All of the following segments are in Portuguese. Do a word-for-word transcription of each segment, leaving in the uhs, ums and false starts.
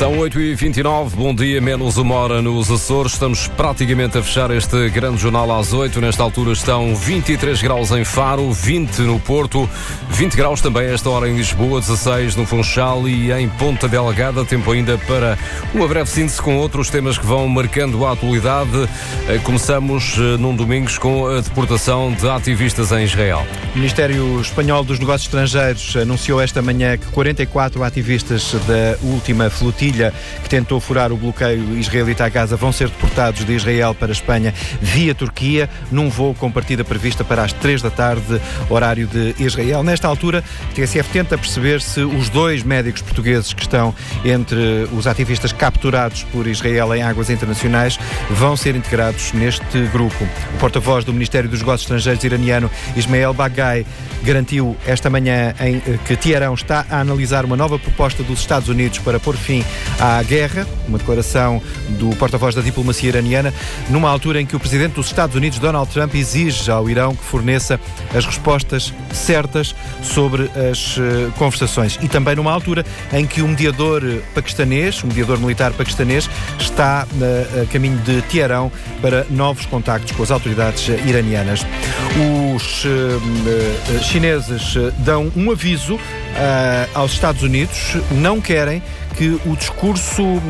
São oito e vinte e nove, bom dia, menos uma hora nos Açores. Estamos praticamente a fechar este grande jornal às oito. Nesta altura estão vinte e três graus em Faro, vinte no Porto, vinte graus também a esta hora em Lisboa, dezasseis no Funchal e em Ponta Delgada. Tempo ainda para uma breve síntese com outros temas que vão marcando a atualidade. Começamos num domingo com a deportação de ativistas em Israel. O Ministério Espanhol dos Negócios Estrangeiros anunciou esta manhã que quarenta e quatro ativistas da última flotilha que tentou furar o bloqueio israelita a Gaza vão ser deportados de Israel para a Espanha via Turquia, num voo com partida prevista para as três da tarde, horário de Israel. Nesta altura, a T S F tenta perceber se os dois médicos portugueses que estão entre os ativistas capturados por Israel em águas internacionais vão ser integrados neste grupo. O porta-voz do Ministério dos Negócios Estrangeiros iraniano, Ismael Baghai, garantiu esta manhã em, que Teherão está a analisar uma nova proposta dos Estados Unidos para pôr fim à guerra, uma declaração do porta-voz da diplomacia iraniana, numa altura em que o presidente dos Estados Unidos, Donald Trump, exige ao Irão que forneça as respostas certas sobre as uh, conversações. E também numa altura em que o mediador paquistanês, o mediador militar paquistanês, está uh, a caminho de Teherão para novos contactos com as autoridades uh, iranianas. Os uh, uh, chineses uh, dão um aviso uh, aos Estados Unidos, não querem que o discurso uh,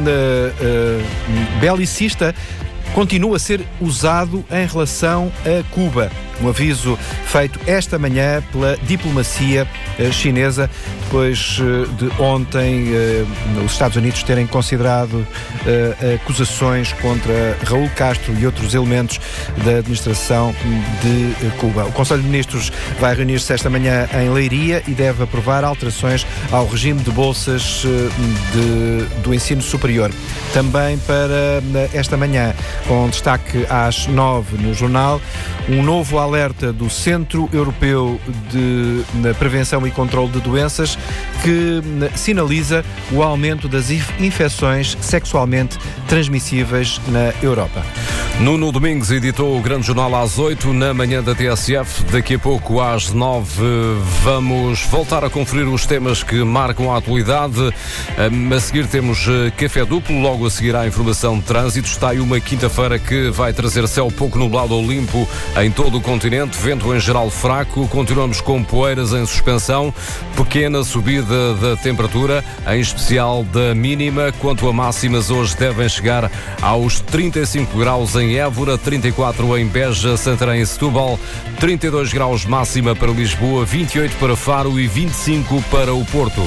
uh, belicista continue a ser usado em relação a Cuba. Um aviso feito esta manhã pela diplomacia uh, chinesa, depois uh, de ontem uh, os Estados Unidos terem considerado uh, acusações contra Raul Castro e outros elementos da administração de uh, Cuba. O Conselho de Ministros vai reunir-se esta manhã em Leiria e deve aprovar alterações ao regime de bolsas uh, de, do ensino superior. Também para uh, esta manhã, com destaque às nove no jornal, um novo alerta do Centro Europeu de Prevenção e Controlo de Doenças que sinaliza o aumento das infecções sexualmente transmissíveis na Europa. Nuno Domingos editou o grande jornal às oito, na manhã da T S F. Daqui a pouco, às nove, vamos voltar a conferir os temas que marcam a atualidade. A seguir temos Café Duplo, logo a seguir à informação de trânsito. Está aí uma quinta-feira que vai trazer céu pouco nublado ou limpo em todo o continente, vento em geral fraco, continuamos com poeiras em suspensão, pequena subida da temperatura, em especial da mínima. Quanto a máximas, hoje devem chegar aos trinta e cinco graus em Évora, trinta e quatro em Beja, Santarém e Setúbal, trinta e dois graus máxima para Lisboa, vinte e oito para Faro e vinte e cinco para o Porto.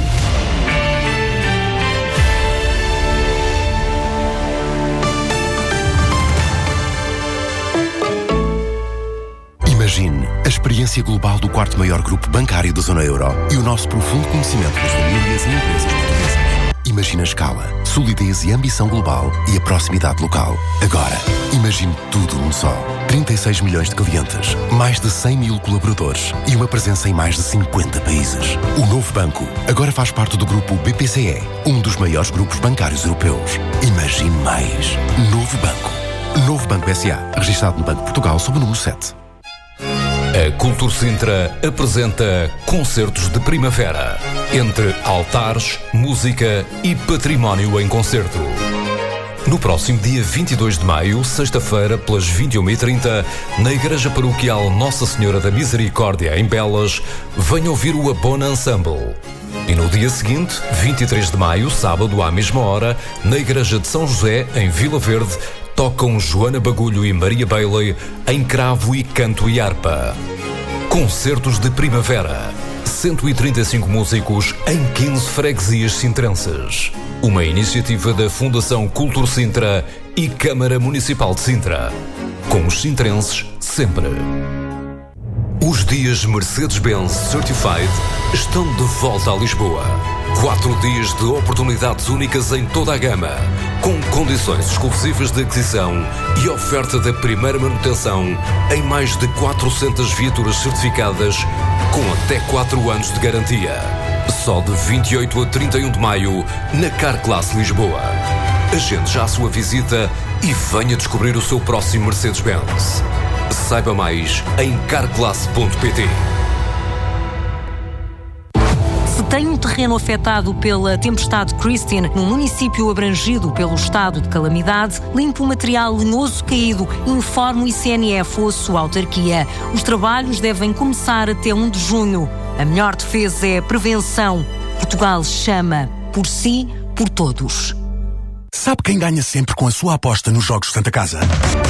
Imagine a experiência global do quarto maior grupo bancário da zona euro e o nosso profundo conhecimento das famílias e empresas portuguesas. Imagine a escala, solidez e ambição global e a proximidade local. Agora, imagine tudo num só. trinta e seis milhões de clientes, mais de cem mil colaboradores e uma presença em mais de cinquenta países. O novo banco agora faz parte do grupo B P C E, um dos maiores grupos bancários europeus. Imagine mais. Novo Banco. Novo Banco S A, registado no Banco de Portugal sob o número sete. A Cultur Sintra apresenta Concertos de Primavera, entre altares, música e património em concerto. No próximo dia vinte e dois de maio, sexta-feira, pelas vinte e uma e trinta, na Igreja Paroquial Nossa Senhora da Misericórdia, em Belas, venha ouvir o Abona Ensemble. E no dia seguinte, vinte e três de maio, sábado, à mesma hora, na Igreja de São José, em Vila Verde, tocam Joana Bagulho e Maria Bailey em cravo e canto e harpa. Concertos de Primavera. cento e trinta e cinco músicos em quinze freguesias sintrenses. Uma iniciativa da Fundação Cultur Sintra e Câmara Municipal de Sintra. Com os sintrenses sempre. Os dias Mercedes-Benz Certified estão de volta a Lisboa. Quatro dias de oportunidades únicas em toda a gama, com condições exclusivas de aquisição e oferta da primeira manutenção em mais de quatrocentas viaturas certificadas com até quatro anos de garantia. Só de vinte e oito a trinta e um de maio na Carclass Lisboa. Agende já a sua visita e venha descobrir o seu próximo Mercedes-Benz. Saiba mais em carclass ponto pt. Tem um terreno afetado pela tempestade Christine num município abrangido pelo estado de calamidade? Limpa o material lenoso caído, informa o I C N F ou a sua autarquia. Os trabalhos devem começar até primeiro de junho. A melhor defesa é a prevenção. Portugal chama por si, por todos. Sabe quem ganha sempre com a sua aposta nos Jogos Santa Casa?